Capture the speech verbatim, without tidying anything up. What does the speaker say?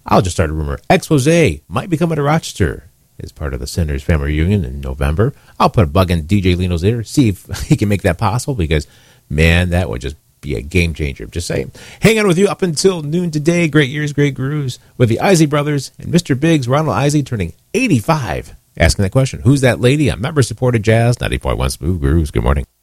I'll just start a rumor. Expose might be coming to Rochester as part of the Senators family reunion in November. I'll put a bug in D J Leno's ear, see if he can make that possible, because, man, that would just be a game changer. Just saying. Hang on with you up until noon today. Great years, great grooves with the Isley brothers and Mister Biggs, Ronald Isley, turning eighty-five. Asking that question, who's that lady? A member-supported Jazz, ninety point one Smooth Grooves. Good morning.